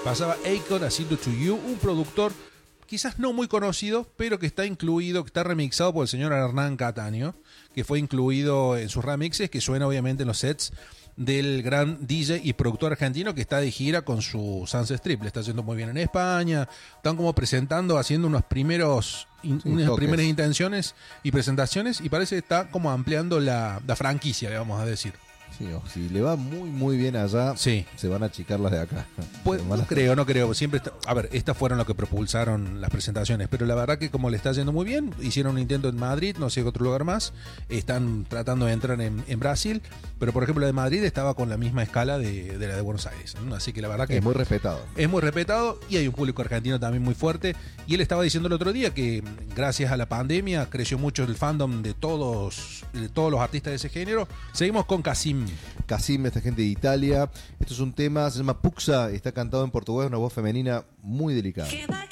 Pasaba Akon haciendo To You, un productor quizás no muy conocido, pero que está incluido, que está remixado por el señor Hernán Cataño, que fue incluido en sus remixes, que suena obviamente en los sets del gran DJ y productor argentino que está de gira con su Sunset Strip. Le está haciendo muy bien en España. Están como presentando, haciendo unas primeras intenciones y presentaciones, y parece que está como ampliando la franquicia, le vamos a decir. Sí, si le va muy muy bien allá, sí, se van a achicar las de acá. Pues, no creo. Siempre a ver, estas fueron lo que propulsaron las presentaciones, pero la verdad que como le está yendo muy bien, hicieron un intento en Madrid, no sé qué otro lugar más, están tratando de entrar en Brasil, pero por ejemplo la de Madrid estaba con la misma escala de la de Buenos Aires, ¿no? Así que la verdad que es muy respetado. Es muy respetado, y hay un público argentino también muy fuerte, y él estaba diciendo el otro día que gracias a la pandemia creció mucho el fandom de todos los artistas de ese género. Seguimos con Casim, esta gente de Italia. Esto es un tema, se llama Puxa, está cantado en portugués, una voz femenina muy delicada.